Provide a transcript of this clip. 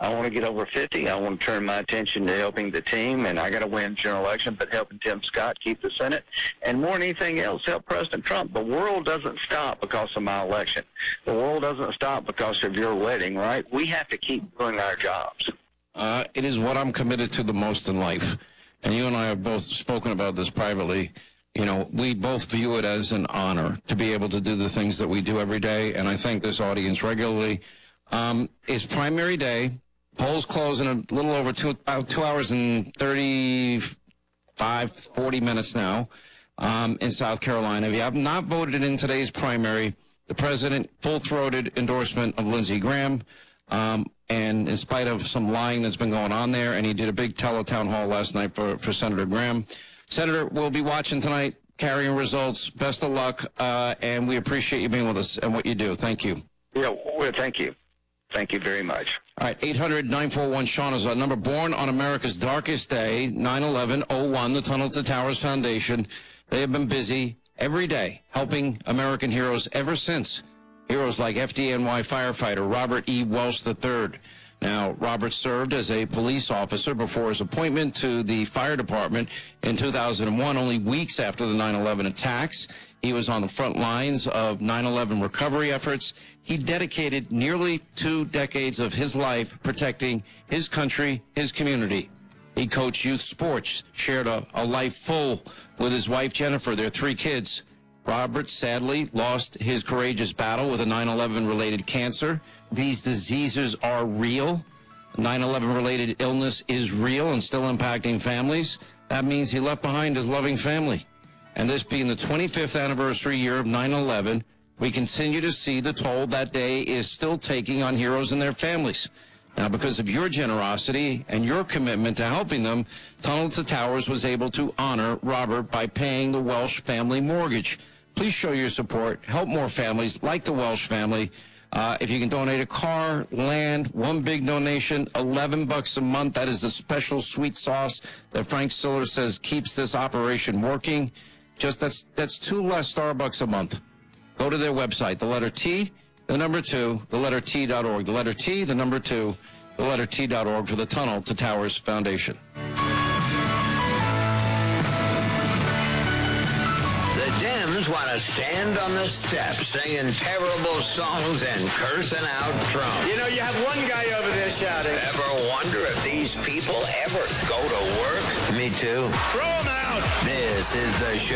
I want to get over 50. I want to turn my attention to helping the team, and I got to win general election, but helping Tim Scott keep the Senate, and more than anything else, help President Trump. The world doesn't stop because of my election. The world doesn't stop because of your wedding, right? We have to keep doing our jobs. It is what I'm committed to the most in life, and you and I have both spoken about this privately. You know, we both view it as an honor to be able to do the things that we do every day, and I thank this audience regularly. It's primary day. Polls close in a little over 2 hours and 40 minutes now in South Carolina. If you have not voted in today's primary, the president full-throated endorsement of Lindsey Graham, and in spite of some lying that's been going on there, and he did a big teletown hall last night for Senator Graham. Senator, we'll be watching tonight, carrying results. Best of luck, and we appreciate you being with us and what you do. Thank you. Yeah, well, thank you. Thank you very much. All right, 800-941-SEAN is our number. Born on America's darkest day, 9/11/01, the Tunnel to Towers Foundation. They have been busy every day helping American heroes ever since. Heroes like FDNY firefighter Robert E. Welsh III. Now, Robert served as a police officer before his appointment to the fire department in 2001, only weeks after the 9/11 attacks. He was on the front lines of 9/11 recovery efforts. He dedicated nearly 2 decades of his life protecting his country, his community. He coached youth sports, shared a life full with his wife, Jennifer, their 3 kids. Robert sadly lost his courageous battle with a 9/11-related cancer. These diseases are real. 9/11-related illness is real and still impacting families. That means he left behind his loving family. And this being the 25th anniversary year of 9/11, we continue to see the toll that day is still taking on heroes and their families. Now, because of your generosity and your commitment to helping them, Tunnel to Towers was able to honor Robert by paying the Welsh family mortgage. Please show your support. Help more families like the Welsh family. If you can donate a car, land, one big donation, $11 a month. That is the special sweet sauce that Frank Siller says keeps this operation working. Just that's 2 less Starbucks a month. Go to their website, the letter T, the number 2, the letter T.org. The letter T, the number 2, the letter T.org for the Tunnel to Towers Foundation. The Dems want to stand on the steps singing terrible songs and cursing out Trump. You know, you have one guy over there shouting. Ever wonder if these people ever go to work? Me too. Throw him out! This is the show.